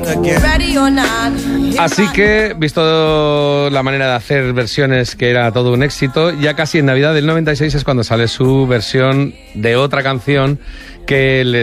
Así que, visto la manera de hacer versiones, que era todo un éxito, ya casi en Navidad del 96 es cuando sale su versión de otra canción que le